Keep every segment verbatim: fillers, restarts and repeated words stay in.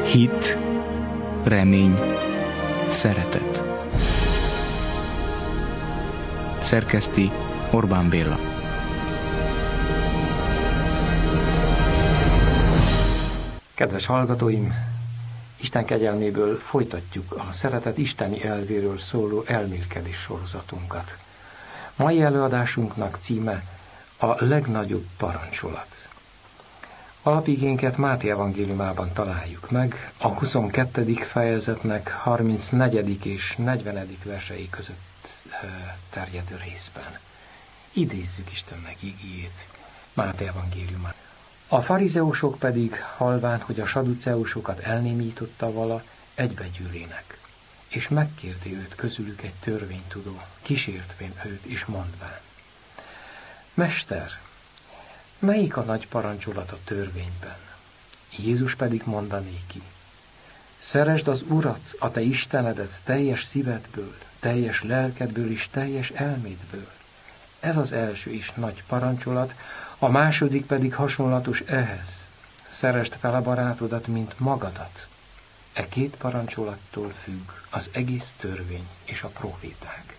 Hit, remény, szeretet. Szerkeszti Orbán Béla. Kedves hallgatóim, Isten kegyelméből folytatjuk a szeretet isteni elvéről szóló elmélkedés sorozatunkat. Mai előadásunknak címe a legnagyobb parancsolat. Alapigénket Máté evangéliumában találjuk meg, a huszonkettedik fejezetnek harmincnegyedik és negyvenedik versei között terjedő részben. Idézzük Istennek igéjét Máté evangéliumán. A farizeusok pedig, halván, hogy a saduceusokat elnémította vala, egybegyűlének, és megkérte őt közülük egy törvénytudó, kísértvén őt is mondván: Mester, melyik a nagy parancsolat a törvényben? Jézus pedig mondanéki: Szeresd az Urat, a te Istenedet teljes szívedből, teljes lelkedből és teljes elmédből. Ez az első is nagy parancsolat, a második pedig hasonlatos ehhez: szeresd fel a barátodat, mint magadat. E két parancsolattól függ az egész törvény és a proféták.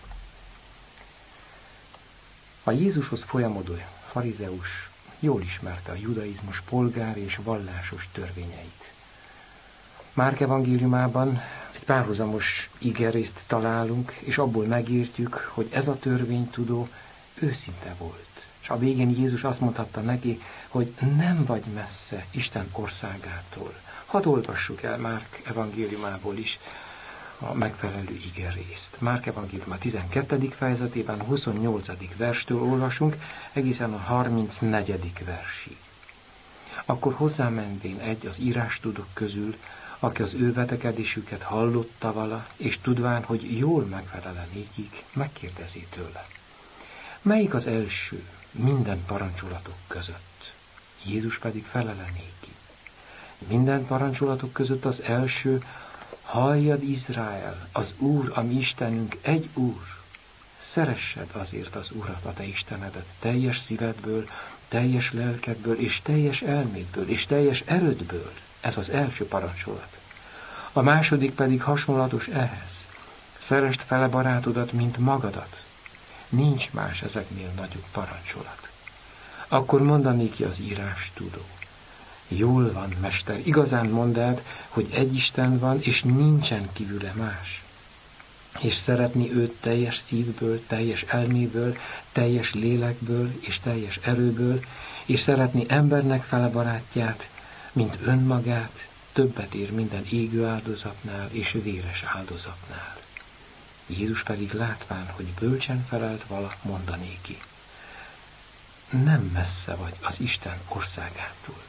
A Jézushoz folyamodó farizeus jól ismerte a judaizmus polgári és vallásos törvényeit. Márk evangéliumában egy párhuzamos igerészt találunk, és abból megértjük, hogy ez a törvénytudó őszinte volt. És a végén Jézus azt mondhatta neki, hogy nem vagy messze Isten országától. Hadd olvassuk el Márk evangéliumából is a megfelelő igerészt. Márk evangélium a tizenkettedik fejezetében, huszonnyolcadik verstől olvasunk, egészen a harmincnegyedik versig. Akkor hozzámenvén egy az írástudók közül, aki az ő vetekedésüket hallotta vala, és tudván, hogy jól megfelele nékik, megkérdezi tőle: melyik az első minden parancsolatok között? Jézus pedig felele néki: minden parancsolatok között az első: halljad Izrael, az Úr, a mi Istenünk egy Úr. Szeressed azért az Urat, a te Istenedet teljes szívedből, teljes lelkedből és teljes elmédből és teljes erődből. Ez az első parancsolat. A második pedig hasonlatos ehhez: szeresd fel a barátodat, mint magadat. Nincs más ezeknél nagyobb parancsolat. Akkor mondanék ki az írástudó: jól van, mester, igazán mondd, hogy egy Isten van, és nincsen kívüle más. És szeretni őt teljes szívből, teljes elméből, teljes lélekből és teljes erőből, és szeretni embernek fele barátját, mint önmagát, többet ér minden égő áldozatnál és véres áldozatnál. Jézus pedig látván, hogy bölcsen felelt vala, mondanéki: nem messze vagy az Isten országától.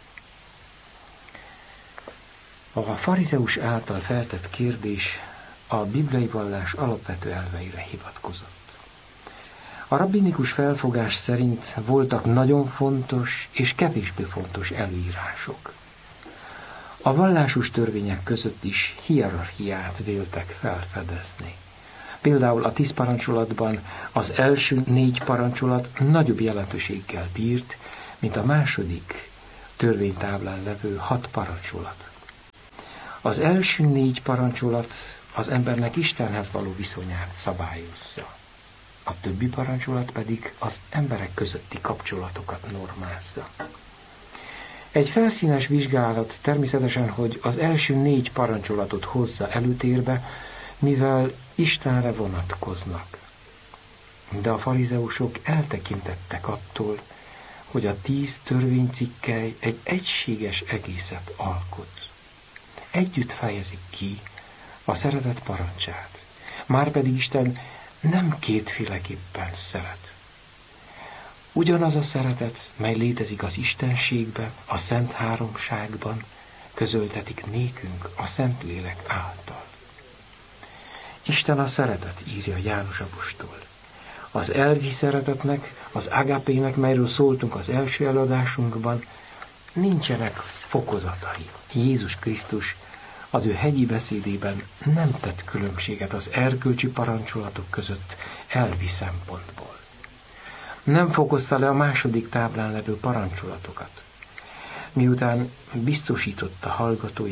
A farizeus által feltett kérdés a bibliai vallás alapvető elveire hivatkozott. A rabbinikus felfogás szerint voltak nagyon fontos és kevésbé fontos előírások. A vallásos törvények között is hierarchiát véltek felfedezni. Például a tíz parancsolatban az első négy parancsolat nagyobb jelentőséggel bírt, mint a második törvénytáblán levő hat parancsolat. Az első négy parancsolat az embernek Istenhez való viszonyát szabályozza. A többi parancsolat pedig az emberek közötti kapcsolatokat normázza. Egy felszínes vizsgálat természetesen, hogy az első négy parancsolatot hozza előtérbe, mivel Istenre vonatkoznak. De a farizeusok eltekintettek attól, hogy a tíz törvénycikkely egy egységes egészet alkot. Együtt fejezik ki a szeretet parancsát. Márpedig Isten nem kétféleképpen szeret. Ugyanaz a szeretet, mely létezik az Istenségben, a Szent Háromságban, közöltetik nékünk a Szentlélek által. Isten a szeretet, írja János apostol. Az elvi szeretetnek, az agapének, melyről szóltunk az első előadásunkban, nincsenek fokozatai. Jézus Krisztus az ő hegyi beszédében nem tett különbséget az erkölcsi parancsolatok között elvi szempontból. Nem fokozta le a második táblán levő parancsolatokat. Miután biztosította hallgatóit,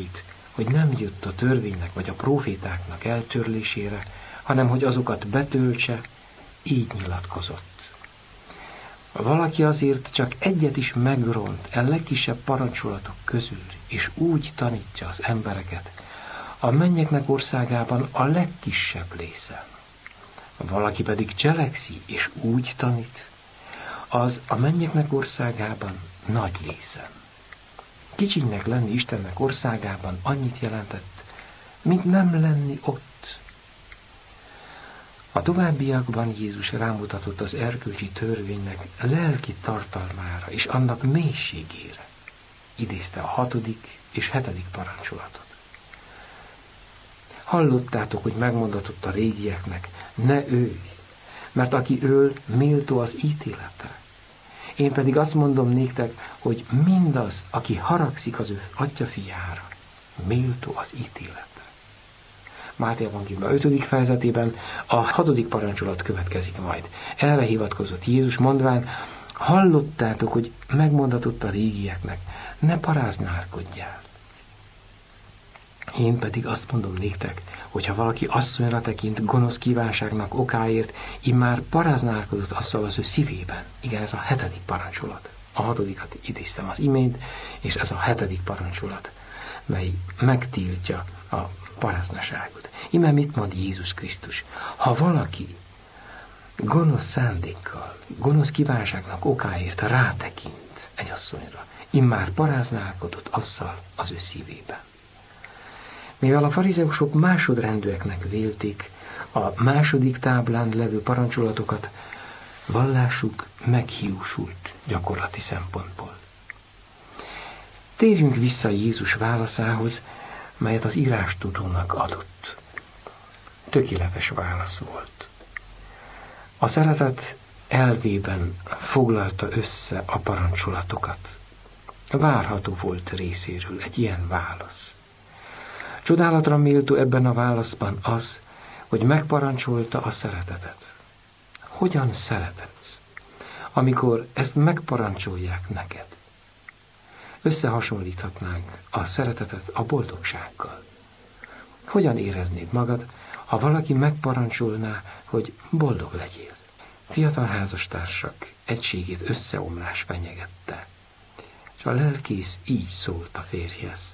hogy nem jött a törvénynek vagy a prófétáknak eltörlésére, hanem hogy azokat betöltse, így nyilatkozott. Valaki azért csak egyet is megront a legkisebb parancsolatok közül, és úgy tanítja az embereket, a mennyeknek országában a legkisebb lészen. Valaki pedig cselekszi, és úgy tanít, az a mennyeknek országában nagy lészen. Kicsinek lenni Istennek országában annyit jelentett, mint nem lenni ott. A továbbiakban Jézus rámutatott az erkölcsi törvénynek lelki tartalmára és annak mélységére. Idézte a hatodik és hetedik parancsolatot. Hallottátok, hogy megmondatott a régieknek, ne ölj, mert aki öl, méltó az ítéletre. Én pedig azt mondom néktek, hogy mindaz, aki haragszik az ő atya fiára, méltó az ítéletre. Máté evangéliuma ötödik fejezetében a hatodik parancsolat következik majd. Erre hivatkozott Jézus, mondván, hallottátok, hogy megmondatott a régieknek, ne paráználkodjál. Én pedig azt mondom néktek, hogyha valaki asszonyra tekint gonosz kívánságnak okáért, immár paráználkodott azzal az ő szívében. Igen, ez a hetedik parancsolat. A hatodikat idéztem az imént, és ez a hetedik parancsolat, mely megtiltja a paráznaságot. Íme mit mond Jézus Krisztus? Ha valaki gonosz szándékkal, gonosz kívánságnak okáért rátekint egy asszonyra, immár paráználkodott azzal az ő szívében. Mivel a farizeusok másodrendűeknek vélték a második táblán levő parancsolatokat, vallásuk meghiúsult gyakorlati szempontból. Térjünk vissza Jézus válaszához, melyet az írástudónak adott. Tökéletes válasz volt. A szeretet elvében foglalta össze a parancsolatokat. Várható volt részéről egy ilyen válasz. Csodálatra méltó ebben a válaszban az, hogy megparancsolta a szeretetet. Hogyan szeretetsz, amikor ezt megparancsolják neked? Összehasonlíthatnánk a szeretetet a boldogsággal. Hogyan éreznéd magad, ha valaki megparancsolná, hogy boldog legyél? Fiatal házastársak egységét összeomlás fenyegette, és a lelkész így szólt a férjhez.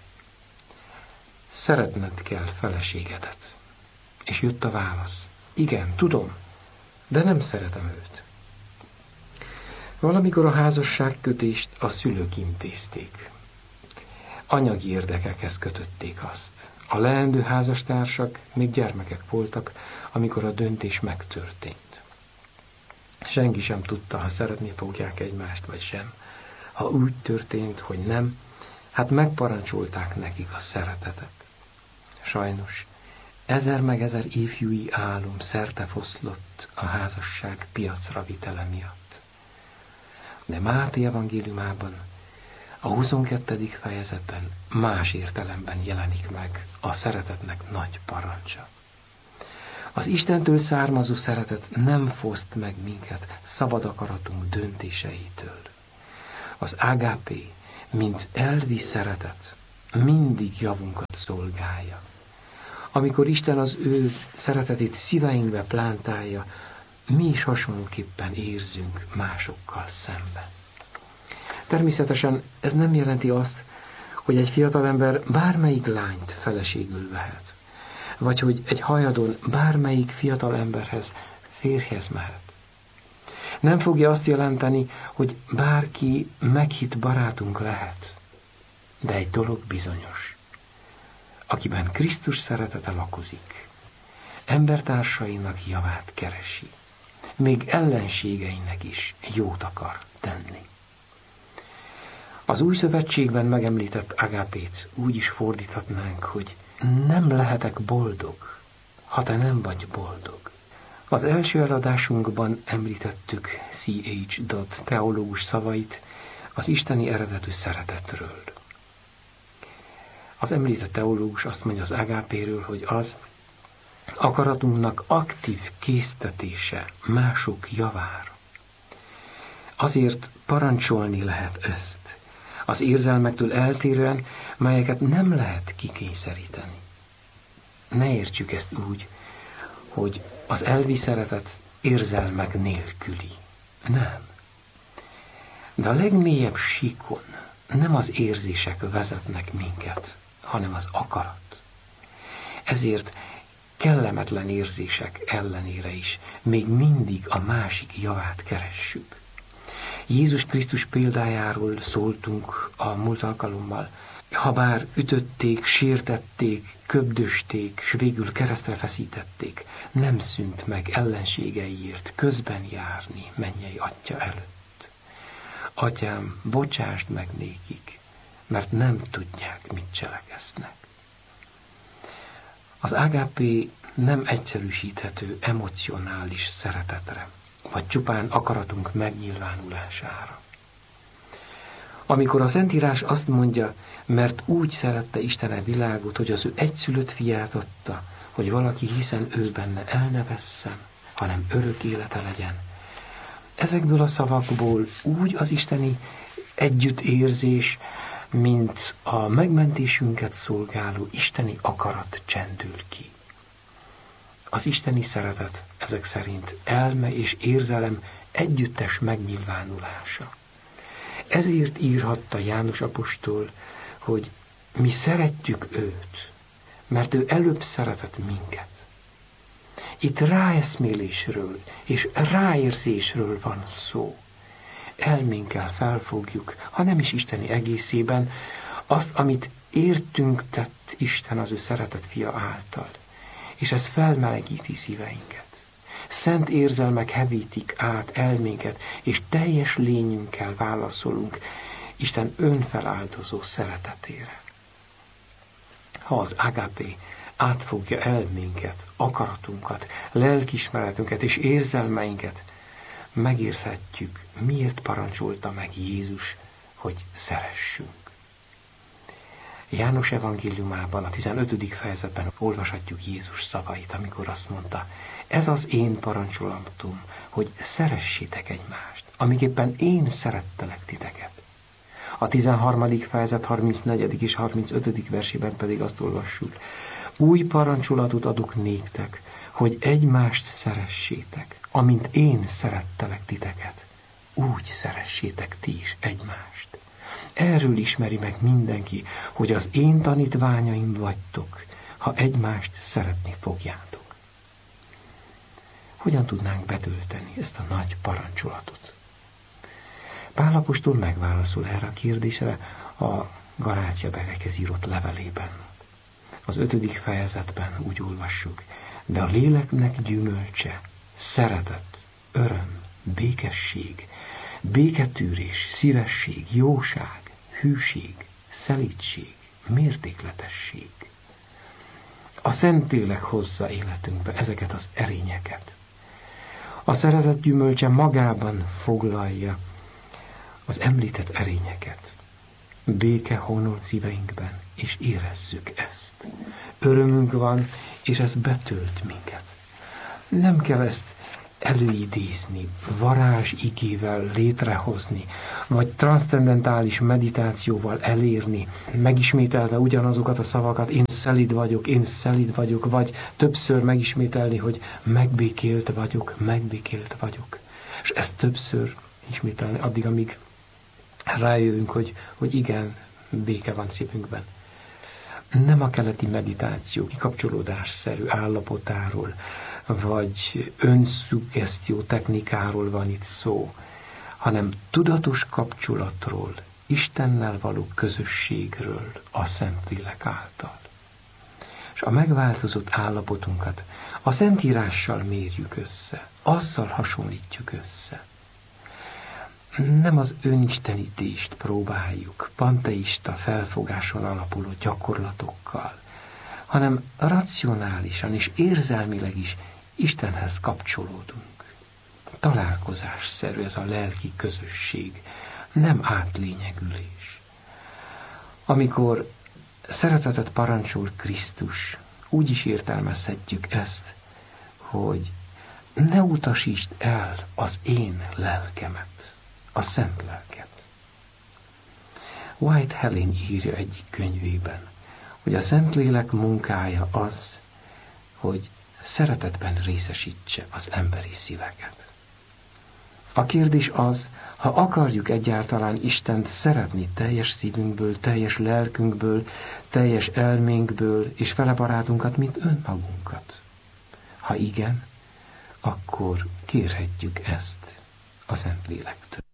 Szeretned kell feleségedet. És jött a válasz. Igen, tudom, de nem szeretem őt. Valamikor a házasságkötést a szülők intézték. Anyagi érdekekhez kötötték azt. A leendő házastársak még gyermekek voltak, amikor a döntés megtörtént. Senki sem tudta, ha szeretni fogják egymást, vagy sem. Ha úgy történt, hogy nem, hát megparancsolták nekik a szeretetet. Sajnos ezer meg ezer ifjúi álom szertefoszlott a házasság piacra vitele miatt. De Máté evangéliumában, a huszonkettedik fejezetben más értelemben jelenik meg a szeretetnek nagy parancsa. Az Istentől származó szeretet nem foszt meg minket szabad akaratunk döntéseitől. Az ágápé, mint elvi szeretet, mindig javunkat szolgálja. Amikor Isten az ő szeretetét szíveinkbe plántálja, mi is hasonlóképpen érzünk másokkal szemben. Természetesen ez nem jelenti azt, hogy egy fiatalember bármelyik lányt feleségül vehet, vagy hogy egy hajadon bármelyik fiatalemberhez, férjhez mehet. Nem fogja azt jelenteni, hogy bárki meghitt barátunk lehet, de egy dolog bizonyos. Akiben Krisztus szeretete lakozik, embertársainak javát keresi, még ellenségeinek is jót akar tenni. Az új szövetségben megemlített agápét úgy is fordíthatnánk, hogy nem lehetek boldog, ha te nem vagy boldog. Az első eladásunkban említettük cé há. Dodd teológus szavait az isteni eredetű szeretetről. Az említett teológus azt mondja az agápéről, hogy az akaratunknak aktív késztetése mások javára. Azért parancsolni lehet ezt, az érzelmektől eltérően, melyeket nem lehet kikényszeríteni. Ne értsük ezt úgy, hogy az elvi szeretet érzelmek nélküli. Nem. De a legmélyebb síkon nem az érzések vezetnek minket, hanem az akarat. Ezért kellemetlen érzések ellenére is még mindig a másik javát keressük. Jézus Krisztus példájáról szóltunk a múlt alkalommal. Habár ütötték, sértették, köbdösték, s végül keresztre feszítették, nem szűnt meg ellenségeiért közben járni mennyei Atya előtt. Atyám, bocsásd meg nékik, mert nem tudják, mit cselekeznek. Az ágápé nem egyszerűsíthető emocionális szeretetre, vagy csupán akaratunk megnyilvánulására. Amikor a Szentírás azt mondja, mert úgy szerette Isten a világot, hogy az ő egyszülött fiát adta, hogy valaki hiszen ő benne el ne vesszen, hanem örök élete legyen. Ezekből a szavakból úgy az isteni együttérzés, mint a megmentésünket szolgáló isteni akarat csendül ki. Az isteni szeretet ezek szerint elme és érzelem együttes megnyilvánulása. Ezért írhatta János apostol, hogy mi szeretjük őt, mert ő előbb szeretett minket. Itt ráeszmélésről és ráérzésről van szó. Elménkkel felfogjuk, ha nem is isteni egészében, azt, amit értünk tett Isten az ő szeretett fia által. És ez felmelegíti szíveinket. Szent érzelmek hevítik át elménket, és teljes lényünkkel válaszolunk Isten önfeláldozó szeretetére. Ha az ágápé átfogja elménket, akaratunkat, lelkiismeretünket és érzelmeinket, megérthetjük, miért parancsolta meg Jézus, hogy szeressünk. János evangéliumában, a tizenötödik fejezetben olvashatjuk Jézus szavait, amikor azt mondta, ez az én parancsolatom, hogy szeressétek egymást, amiképpen én szerettelek titeket. A tizenharmadik fejezet harmincnegyedik és harmincötödik versében pedig azt olvassuk, új parancsolatot adok néktek, hogy egymást szeressétek, amint én szerettelek titeket, úgy szeressétek ti is egymást. Erről ismeri meg mindenki, hogy az én tanítványaim vagytok, ha egymást szeretni fogjátok. Hogyan tudnánk betölteni ezt a nagy parancsolatot? Pál apostol megválaszol erre a kérdésre a Galácia belekhez írott levelében. Az ötödik fejezetben úgy olvassuk, de a léleknek gyümölcse, szeretet, öröm, békesség, béketűrés, szívesség, jóság, hűség, szelídség, mértékletesség. A Szentlélek hozza életünkbe ezeket az erényeket. A szeretet gyümölcse magában foglalja az említett erényeket. Béke honol szíveinkben, és érezzük ezt. Örömünk van, és ez betölt minket. Nem kell ezt előidézni, varázs igével létrehozni, vagy transzcendentális meditációval elérni, megismételve ugyanazokat a szavakat, én szelíd vagyok, én szelíd vagyok, vagy többször megismételni, hogy megbékélt vagyok, megbékélt vagyok. És ezt többször ismételni, addig, amíg rájövünk, hogy, hogy igen, béke van szívünkben. Nem a keleti meditáció kikapcsolódásszerű állapotáról, vagy önszuggesztió technikáról van itt szó, hanem tudatos kapcsolatról, Istennel való közösségről a Szentlélek által. És a megváltozott állapotunkat a Szentírással mérjük össze, azzal hasonlítjuk össze. Nem az önistenítést próbáljuk panteista felfogáson alapuló gyakorlatokkal, hanem racionálisan és érzelmileg is Istenhez kapcsolódunk. Találkozásszerű ez a lelki közösség, nem átlényegülés. Amikor szeretetet parancsol Krisztus, úgy is értelmezhetjük ezt, hogy ne utasítsd el az én lelkemet, a szent lelket. White Helen írja egyik könyvében, hogy a Szentlélek munkája az, hogy szeretetben részesítse az emberi szíveket. A kérdés az, ha akarjuk egyáltalán Istent szeretni teljes szívünkből, teljes lelkünkből, teljes elménkből, és fele barátunkat, mint önmagunkat. Ha igen, akkor kérhetjük ezt a Szentlélektől.